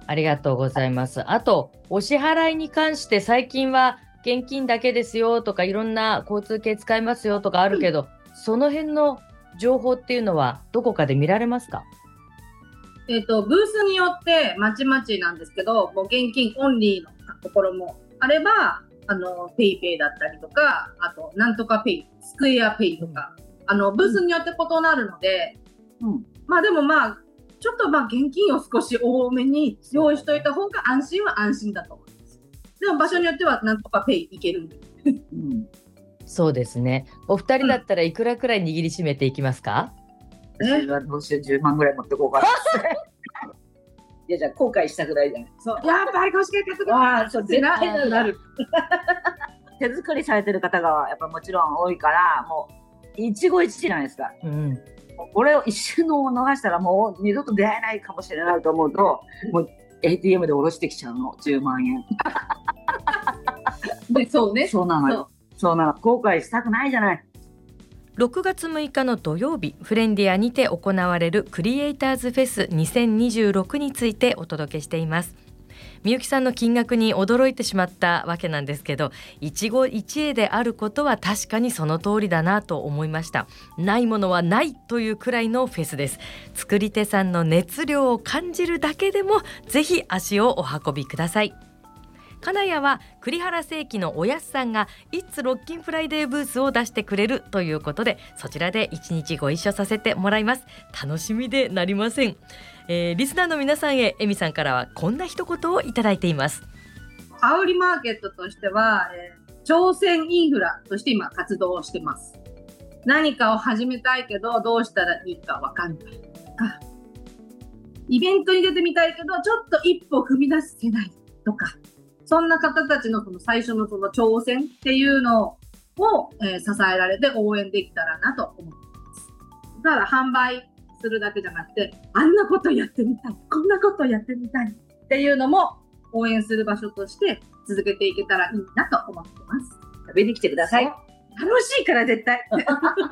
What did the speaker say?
ありがとうございます。あと、お支払いに関して最近は現金だけですよとか、いろんな交通系使いますよとかあるけど、その辺の情報っていうのはどこかで見られますか？ ブースによってまちまちなんですけど、もう現金オンリーのところもあれば、ペイペイだったりとか、あと、なんとかペイ、スクエアペイとか、ブースによって異なるので、まあでもまあ、ちょっとまあ現金を少し多めに用意しといた方が安心は安心だと思います。でも場所によってはなんとかペイいけるんで。 そうですね。お二人だったらいくらくらい握りしめていきますか？ 私はどうしよう10万ぐらい持ってこうかな。いや、じゃあ後悔したぐらいじゃない。 そう。やっぱり腰掛けとか、 そう、絶対なる。手作りされてる方がやっぱもちろん多いから、もう一期一会じゃないですか。これを一瞬の逃したらもう二度と出会えないかもしれないと思うと、もう ATM で下ろしてきちゃうの、10万円。 で、そうね。 そうなのよ。そうなの。後悔したくないじゃない。 6月6日の土曜日、フレンディアにて行われるクリエイターズフェス2026についてお届けしています。みゆきさんの金額に驚いてしまったわけなんですけど、一期一会であることは確かにその通りだなと思いました。ないものはないというくらいのフェスです。作り手さんの熱量を感じるだけでもぜひ足をお運びください。金谷は栗原世紀のおやすさんが It's Rockin' Friday ブースを出してくれるということで、そちらで一日ご一緒させてもらいます。楽しみでなりません。リスナーの皆さんへ、エミさんからはこんな一言をいただいています。 羽織マーケットとしては、挑戦インフラとして今活動をしてます。何かを始めたいけどどうしたらいいかわかんないとか、イベントに出てみたいけどちょっと一歩踏み出せないとか、そんな方たちのその最初のその挑戦っていうのを、支えられて応援できたらなと思っています。ただ販売するだけじゃなくて、あんなことやってみたい、こんなことやってみたいっていうのも応援する場所として続けていけたらいいなと思ってます。 食べに来てください。 楽しいから絶対。